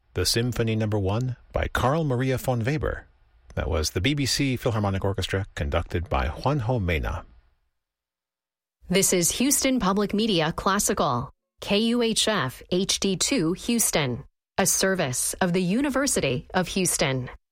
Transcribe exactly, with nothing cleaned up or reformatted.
the Symphony Number One by Carl Maria von Weber. That was the B B C Philharmonic Orchestra, conducted by Juanjo Mena. This is Houston Public Media Classical, K U H F H D two Houston, a service of the University of Houston.